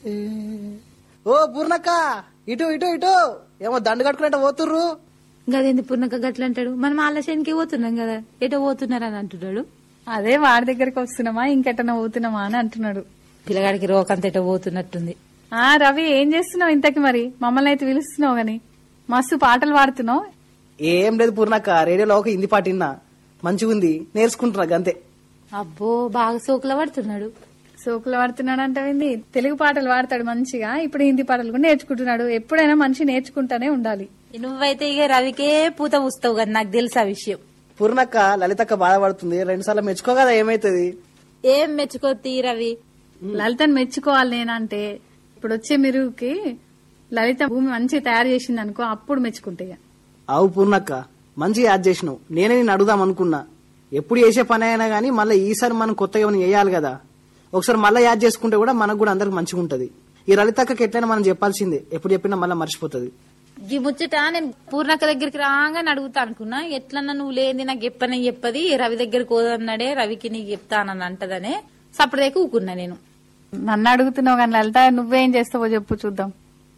ఓ పూర్ణక్క, ఇటు ఇటు ఇటు, ఏమో దండు కట్టుకున్నట్టు పోతుర్రు. గదేంది పూర్ణక్క గట్ల అంటాడు? మనం ఆలస్యానికి పోతున్నాం కదా, ఎటో పోతున్నారని అంటున్నాడు. అదే వాడి దగ్గరికి వస్తున్నామా ఇంకెటన్నా పోతున్నామా అని అంటున్నాడు. పిల్లగాడికి రోకంత ఎటో పోతున్నట్టుంది. రవి ఏం చేస్తున్నావు ఇంతకి? మరి మమ్మల్ని అయితే పిలుస్తున్నావు గాని మస్తు పాటలు పాడుతున్నావు. ఏం లేదు పూర్ణక్క, రేడియోలో ఒక హిందీ పాట విన్నా, మంచిగుంది, నేర్చుకుంటున్నా అంతే. అబ్బో బాగా సోకుల పడుతున్నాడు. సోకులు పాడుతున్నాడు అంటే తెలుగు పాటలు పాడతాడు మంచిగా, ఇప్పుడు హిందీ పాటలు కూడా నేర్చుకుంటున్నాడు. ఎప్పుడైనా మనిషి నేర్చుకుంటానే ఉండాలి. నువ్వైతే ఇక రవికే పూత పూస్తావు కదా, నాకు తెలుసు ఆ విషయం. పూర్ణక్క లలితక్క బాధపడుతుంది, 2 సార్లు మెచ్చుకో కదా, ఏమైతుంది? ఏం మెచ్చుకోతి రవి? లలితను మెచ్చుకోవాలి నేనంటే. ఇప్పుడు వచ్చే మెరుగుకి లలిత భూమి మంచిగా తయారు చేసింది అనుకో, అప్పుడు మెచ్చుకుంటే. అవు పూర్ణక్క, మంచిగా యాడ్ చేసినావు. నేనే నేను అడుగుదాం అనుకున్నా, ఎప్పుడు చేసే పని అయినా గానీ మళ్ళీ ఈసారి మనం కొత్తగా ఏమైనా చేయాలి కదా, ఒకసారి మళ్ళీ యాడ్ చేసుకుంటే కూడా మనకు కూడా అందరికి మంచిగా ఉంటది. ఈ లలితక్కకి ఎట్లయినా మనం చెప్పాల్సిందే, ఎప్పుడు చెప్పినా మళ్ళీ మర్చిపోతుంది. ఈ ముచ్చట నేను పూర్ణక్క దగ్గరికి రాగానే అడుగుతా అనుకున్నా, ఎట్లన్నా నువ్వు లేని నాకు చెప్పని చెప్పది, రవి దగ్గరికి పోదన్నాడే, రవికి నీకు చెప్తానని అంటదనే సపరేట్ ఊకున్నా నేను. నన్ను అడుగుతున్నావు కానీ లలిత నువ్వేం చేస్తావో చెప్పు చూద్దాం.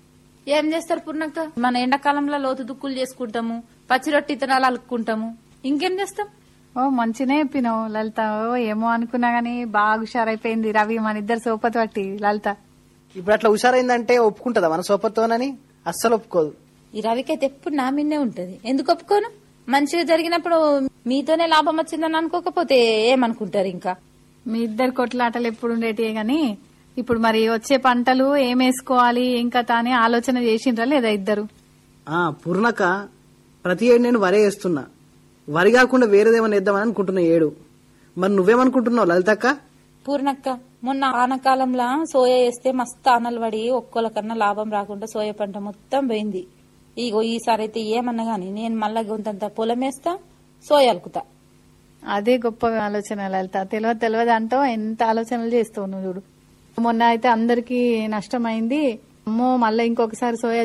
ఏం చేస్తారు పూర్ణక్క? మన ఎండాకాలంలో లోతు దుక్కులు చేసుకుంటాము, పచ్చి రొట్టి ఇత్తనాలు అలుక్కుంటాము, ఇంకేం చేస్తాం. ఓ మంచినే చెప్పినావు లలిత. ఓ ఏమో అనుకున్నా గానీ బాగా హుషారైపోయింది రవి, మన ఇద్దరు సోపతి పట్టి లలిత. ఇప్పుడు అట్లా హుషారైందంటే ఒప్పుకుంటదా మన సోపత్తోనని? అస్సలు ఒప్పుకోదు. ఈ రవికైతే ఎప్పుడు నా మీదే ఉంటది. ఎందుకు ఒప్పుకోను? మంచిగా జరిగినప్పుడు మీతోనే లాభం వచ్చిందని అనుకోకపోతే ఏమనుకుంటారు? ఇంకా మీ ఇద్దరు కొట్లాటలు ఎప్పుడు ఉండేటివే గాని ఇప్పుడు మరి వచ్చే పంటలు ఏమేసుకోవాలి ఏం కథ అని ఆలోచన చేసిండ్రా లేదా ఇద్దరు? పూర్ణక్క, ప్రతి ఏడు నేను వరే వేస్తున్నా, వరి కాకుండా వేరేదేమన్నా వేద్దామని అనుకుంటున్నా ఏడు. మరి నువ్వేమనుకుంటున్నావు లలితక్క? పూర్ణక్క, మొన్న ఆనకాలంలో సోయా వేస్తే మస్తు ఆనలు పడి ఒక్కోల కన్నా లాభం రాకుండా సోయా పంట మొత్తం పోయింది. ఇగో ఈసారి అయితే ఏమన్నా గానీ నేను మళ్ళా కొంత పొలం వేస్తా, సోయా అలుకుతా. అదే గొప్ప ఆలోచన లలిత. తెలియదు అంటూ ఎంత ఆలోచనలు చేస్తావు నువ్వు చూడు. మొన్న అయితే అందరికి నష్టమైంది. అమ్మో మళ్ళీ ఇంకొకసారి సోయా